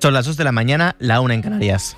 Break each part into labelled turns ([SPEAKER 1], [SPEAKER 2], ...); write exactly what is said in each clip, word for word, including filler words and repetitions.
[SPEAKER 1] Son las dos de la mañana, la una en Canarias.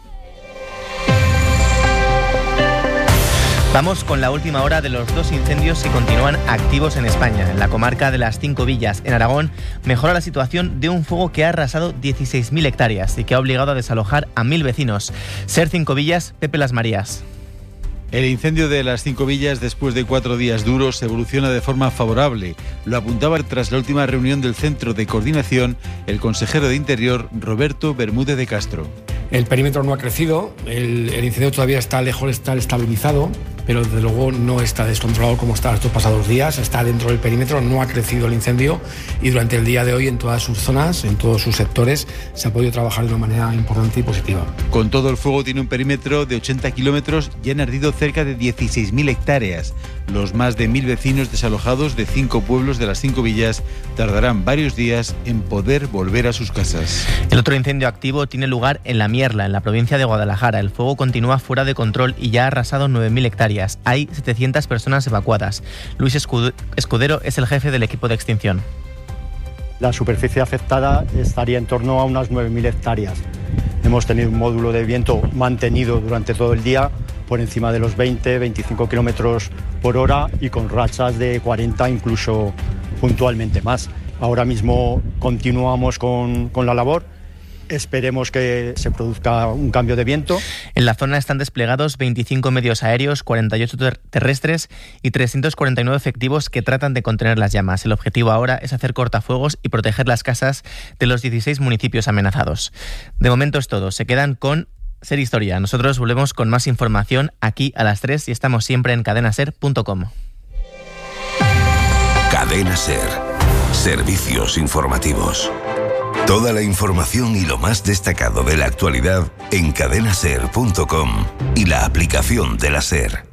[SPEAKER 1] Vamos con la última hora de los dos incendios que continúan activos en España. En la comarca de las Cinco Villas, en Aragón, mejora la situación de un fuego que ha arrasado dieciséis mil hectáreas y que ha obligado a desalojar a mil vecinos. SER Cinco Villas, Pepe Las Marías.
[SPEAKER 2] El incendio de las Cinco Villas, después de cuatro días duros, evoluciona de forma favorable. Lo apuntaba tras la última reunión del Centro de Coordinación el consejero de Interior, Roberto Bermúdez de Castro.
[SPEAKER 3] El perímetro no ha crecido, el, el incendio todavía está lejos de estar estabilizado, pero desde luego no está descontrolado como está estos pasados días, está dentro del perímetro, no ha crecido el incendio y durante el día de hoy en todas sus zonas, en todos sus sectores, se ha podido trabajar de una manera importante y positiva.
[SPEAKER 2] Con todo, el fuego tiene un perímetro de ochenta kilómetros y han ardido cerca de dieciséis mil hectáreas. Los más de mil vecinos desalojados de cinco pueblos de las Cinco Villas tardarán varios días en poder volver a sus casas.
[SPEAKER 1] El otro incendio activo tiene lugar en La Mierla, en la provincia de Guadalajara. El fuego continúa fuera de control y ya ha arrasado nueve mil hectáreas. Hay setecientas personas evacuadas. Luis Escudero es el jefe del equipo de extinción.
[SPEAKER 4] La superficie afectada estaría en torno a unas nueve mil hectáreas. Hemos tenido un módulo de viento mantenido durante todo el día por encima de los veinte a veinticinco kilómetros por hora y con rachas de cuarenta, incluso puntualmente más. Ahora mismo continuamos con, con la labor. Esperemos que se produzca un cambio de viento.
[SPEAKER 1] En la zona están desplegados veinticinco medios aéreos, cuarenta y ocho ter- terrestres y trescientos cuarenta y nueve efectivos que tratan de contener las llamas. El objetivo ahora es hacer cortafuegos y proteger las casas de los dieciséis municipios amenazados. De momento es todo. Se quedan con SER Historia. Nosotros volvemos con más información aquí a las tres y estamos siempre en cadena ser punto com.
[SPEAKER 5] Cadena SER. Servicios informativos. Toda la información y lo más destacado de la actualidad en cadena ser punto com y la aplicación de la SER.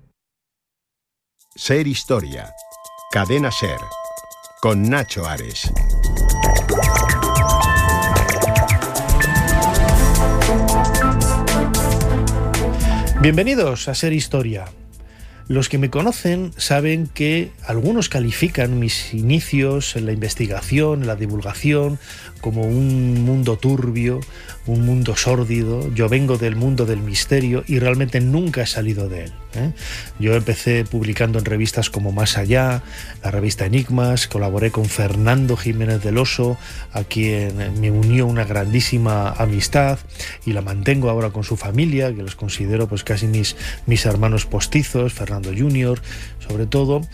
[SPEAKER 6] SER Historia. Cadena SER. Con Nacho Ares.
[SPEAKER 7] Bienvenidos a SER Historia. Los que me conocen saben que algunos califican mis inicios en la investigación, en la divulgación, como un mundo turbio, un mundo sórdido. Yo vengo del mundo del misterio y realmente nunca he salido de él, ¿eh? Yo empecé publicando en revistas como Más Allá, la revista Enigmas, colaboré con Fernando Jiménez del Oso, a quien me unió una grandísima amistad y la mantengo ahora con su familia, que los considero pues casi mis, mis hermanos postizos, Fernando junior sobre todo.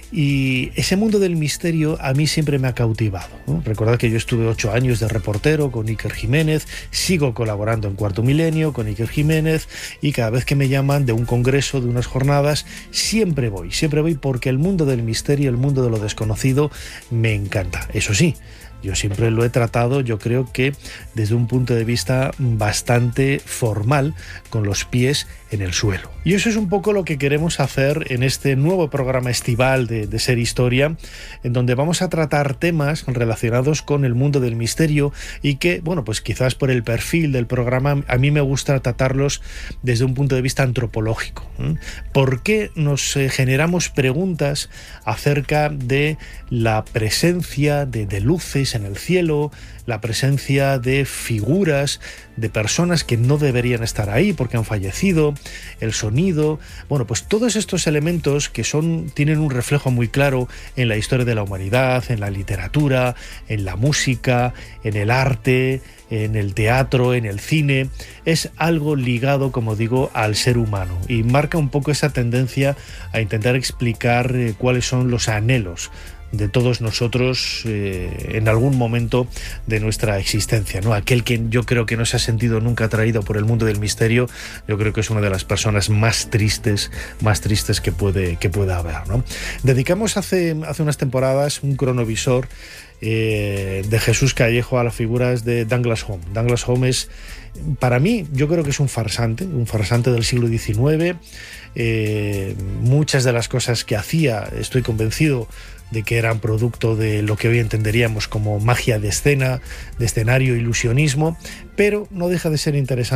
[SPEAKER 7] Y ese mundo del misterio a mí siempre me ha cautivado, ¿no? Recordad que yo estuve ocho años de reportero con Iker Jiménez, sigo colaborando en Cuarto Milenio con Iker Jiménez y cada vez que me llaman de un congreso, de unas jornadas, siempre voy, siempre voy porque el mundo del misterio, el mundo de lo desconocido me encanta. Eso sí, yo siempre lo he tratado, yo creo que desde un punto de vista bastante formal, con los pies en el suelo. Y eso es un poco lo que queremos hacer en este nuevo programa estival de, de SER Historia, en donde vamos a tratar temas relacionados con el mundo del misterio y que, bueno, pues quizás por el perfil del programa a mí me gusta tratarlos desde un punto de vista antropológico. ¿eh? ¿Por qué nos eh, generamos preguntas acerca de la presencia de, de luces en el cielo, la presencia de figuras, de personas que no deberían estar ahí porque han fallecido, el sonido? Bueno, pues todos estos elementos que son, tienen un reflejo muy claro en la historia de la humanidad, en la literatura, en la música, en el arte, en el teatro, en el cine, es algo ligado, como digo, al ser humano y marca un poco esa tendencia a intentar explicar eh, cuáles son los anhelos de todos nosotros eh, en algún momento de nuestra existencia, ¿no? Aquel que yo creo que no se ha sentido nunca atraído por el mundo del misterio, yo creo que es una de las personas más tristes, más tristes que puede, que pueda haber, ¿no? Dedicamos hace, hace unas temporadas un cronovisor eh, de Jesús Callejo a las figuras de Douglas Home. Douglas Home es, para mí, yo creo que es un farsante, un farsante del siglo diecinueve. Eh, muchas de las cosas que hacía, estoy convencido de que eran producto de lo que hoy entenderíamos como magia de escena, de escenario, ilusionismo, pero no deja de ser interesante